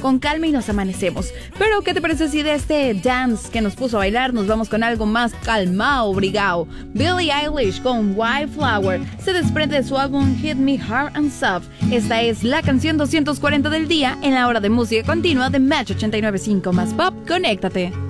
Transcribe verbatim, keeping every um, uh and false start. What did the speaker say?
con calma y nos amanecemos. Pero, ¿qué te parece si de este dance que nos puso a bailar nos vamos con algo más calmado, brigao? Billie Eilish con Wildflower se desprende de su álbum Hit Me Hard and Soft. Esta es la canción doscientos cuarenta del día en la hora de música continua de Match ochenta y nueve punto cinco más Pop. Conéctate.